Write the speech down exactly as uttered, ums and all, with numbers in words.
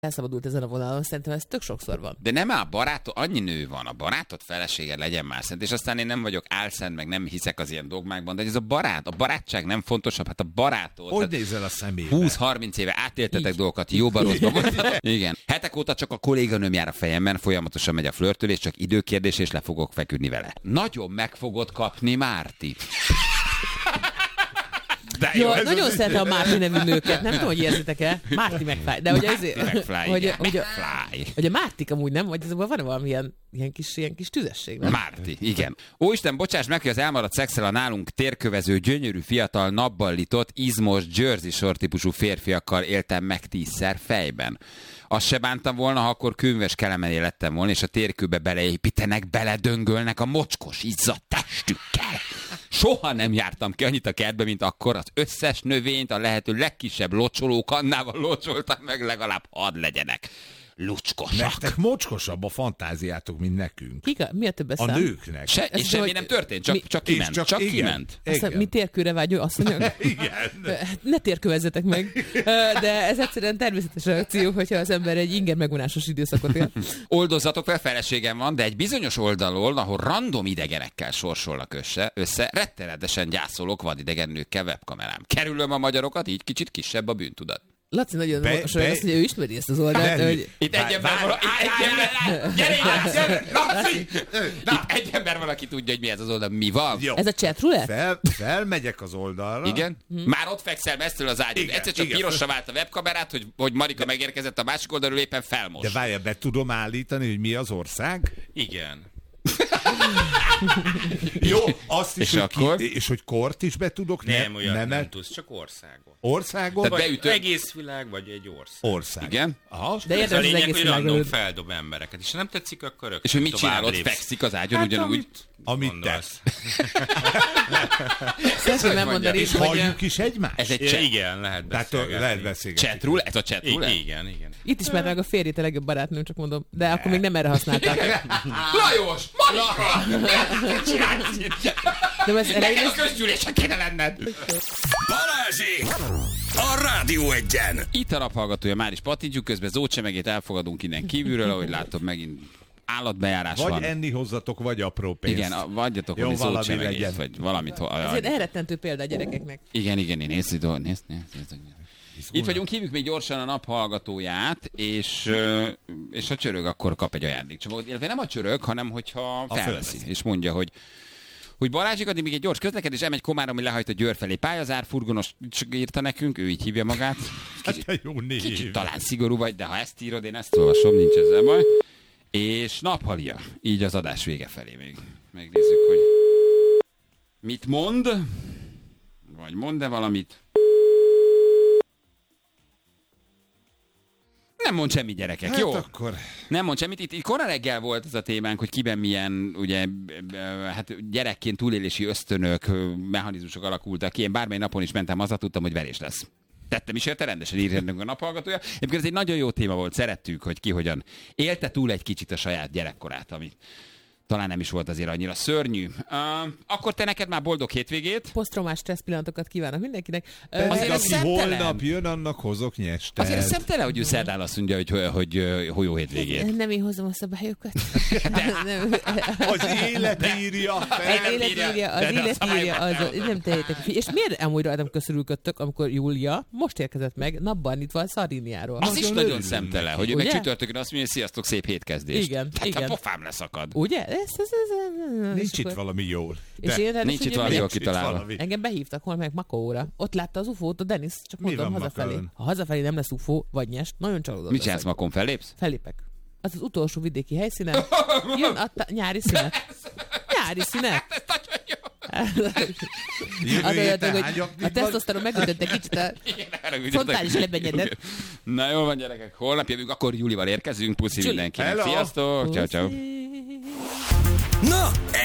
elszabadult ezen a vonalon, szerintem ez tök sokszor van. De nem áll barátod, annyi nő van, a barátod felesége legyen már szent, és aztán én nem vagyok álszent, meg nem hiszek az ilyen dogmákban, de ez a barát, a barátság nem fontosabb, hát a barátod. Hogy nézel a szemébe? húsz-harminc éve átéltetek így dolgokat, jóba rosszba. Igen. Hetek óta csak a kolléganőm jár a fejemben, folyamatosan megy a flörtölés, csak időkérdés, és le fogok feküdni vele. Nagyon meg fogod kapni Mártit. De jó, jó nagyon szeretem a Márti nevű nőket, nem tudom, hogy érzitek-e. Márti McFly. De hogy azért, McFly, hogy, igen. hogy, McFly. hogy a Mártik amúgy nem, vagy ezekben van valami ilyen, ilyen, kis, ilyen kis tüzesség. Nem? Márti, igen. Ó, Isten, bocsáss meg, hogy az elmaradt szexel a nálunk térkövező, gyönyörű, fiatal, nappallított, izmos, Jersey Shore típusú férfiakkal éltem meg tízszer fejben. Azt se bántam volna, ha akkor könyves kelemelé lettem volna, és a térkőbe beleépítenek, beledöngölnek a mocskos, izzadt testükkel. Soha nem jártam ki annyit a kertbe, mint akkor. Az összes növényt a lehető legkisebb locsolókannával locsoltam meg, legalább hadd legyenek lucskosak. Nektek mocskosabb a fantáziátok, mint nekünk. Kika, mi a többes A szám? nőknek. Se, és semmi hogy, nem történt, csak, mi, csak kiment. Csak, Csak igen, kiment. Aztán mi térkőre vágyó asszonyok? Igen. Ne térkövezzetek meg. De ez egyszerűen természetes reakció, hogyha az ember egy inger megvonásos időszakot él. Oldozzatok fel, feleségem van, de egy bizonyos oldalon, ahol random idegenekkel sorsolnak össze, össze rettenetesen gyászolok vadidegen nőkkel webkamerám. Kerülöm a magyarokat, így kicsit kisebb a bűntudat. Laci nagyon Be, mosolyog, be... azt mondja, ő ismeri ezt az oldalt. Be, hogy... Itt egy ember van, itt egy ember, gyere, gyere, Laci! Itt egy ember van, aki tudja, hogy mi ez az oldal, mi van. Jó. Ez a chat roulette? Fel, felmegyek az oldalra. Igen? Hm. Már ott fekszel messzről az ágyad. Igen, Egyszer csak igen. pirosra vált a webkamerát, hogy, hogy Marika megérkezett a másik oldalról, éppen felmos. De várjál, be tudom állítani, hogy mi az ország? Igen. Jó, azt is, És hogy akkor? Ki, és hogy kort is be tudok? Nem, olyan nem, nem tudsz, csak országot. Országot? Tehát Vagy beütő- egész világ, vagy egy ország. Ország. Igen? Aha. De Ez a érted, az lényeg, egész hogy világon. random feldob embereket. És ha nem tetszik, akkor rögtön És hogy mit tovább csinál, ott lépsz. fekszik az ágyon Hát, ugyanúgy? amit Amit gondolsz. Szeretném elmondani, És hogy halljuk is egymást? Ez egy Ja, chat. igen, lehet Tehát beszélgetni. lehet beszélgetni. Chatrul? Ez a chatrul? I- igen, igen. itt ismert meg a férjét a legjobb barátnőm, csak mondom. De akkor még nem erre használták. Lajos! Marika! Csinálsz itt? De ez Neked elején a közgyűlésen kéne lenned! Balázsék! A Rádió Egyen! Itt a naphallgatója, már is patintjuk, közben zócsemegét elfogadunk innen kívülről, ahogy látom, megint állatbejárás Vagy van. enni hozzatok, vagy apró pénzt. Igen, a- vagyjatok Jó, valami valami zócsemegét, legyen. vagy valamit. ho- ez egy elrettentő példa a gyerekeknek. Igen, igen, én nézd, nézd, nézd, nézd, nézd. Itt vagyunk, hívjuk még gyorsan a naphallgatóját, és, ö, és a csörög akkor kap egy ajándékcsomagot. Illetve nem a csörög, hanem hogyha felveszi, felveszi. és mondja, hogy hogy Balázsik, addig még egy gyors közlekedés, elmegy Komárom, ami lehajt a Győr felé pályazár, furgonos írta nekünk, ő így hívja magát. Kicsit, Hát jó név. kicsit talán szigorú vagy, de ha ezt írod, én ezt olvasom, nincs ezzel baj. És naphalia, így az adás vége felé még. Megnézzük, hogy mit mond, vagy mond-e valamit. Nem mond semmi, gyerekek, Hát jó? akkor... Nem mond semmit. Itt, itt kora reggel volt ez a témánk, hogy kiben milyen ugye, hát gyerekként túlélési ösztönök, mechanizmusok alakultak ki. Én bármely napon is mentem, haza tudtam, hogy verés lesz. Tettem is érte, rendesen írjunk a naphallgatója. Egyébként ez egy nagyon jó téma volt, szerettük, hogy ki hogyan élte túl egy kicsit a saját gyerekkorát, ami talán nem is volt azért annyira szörnyű. Uh, akkor te neked már boldog hétvégét. Posztraumás stressz pillanatokat kívánok mindenkinek. Pedig Azért ez aki szemtelen. holnap jön, annak hozok nyestet. Azért szemtelen, hogy ő szerdán azt mondja, hogy, hogy, hogy, hogy jó hétvégét. Nem én hozom a szabályokat. Nem. Az élet írja. Az fel. élet írja, az de a élet szabályokat írja, az, nem. nem tehetek. És miért amúgy rajtam köszörülködtök, amikor Júlia most érkezett meg napbarnitva Szardíniáról? Az is Nagyon nagyon örülünk szemtelen, neki. hogy ő meg Ugye? csütörtökön azt mondja, hogy sziasztok, szép hétkezdést. Igen, Tehát igen. a pofám leszakad. Ugye? Ez, ez, ez, ez, Nincs és itt akkor- valami jól. És De én ráadásul Nincs itt ugye valami jól megyek- kitalálva. valami. Engem behívtak hol meg Makóra. Ott látta az ufót a Denis, csak Mi mondom van hazafelé. Makón? Ha hazafelé nem lesz ufó, vagy nyest, nagyon csalódott Mit csinálsz, leszek. Makon, fellépsz? Fellépek. Az az utolsó vidéki helyszínen. Jön a ta- nyári szünet. Nyári szünet. Ez nagyon jó. Jövő Az olyan, héten hogy hányak a tesztoszteron megütötte kicsit a Igen, erre úgy frontális jöttek. lebenyedet. Na jó van, gyerekek, holnap jövünk, akkor Júlival érkezünk. Puszi Csuli. mindenkinek. Hello. Sziasztok, ciao, ciao. Na,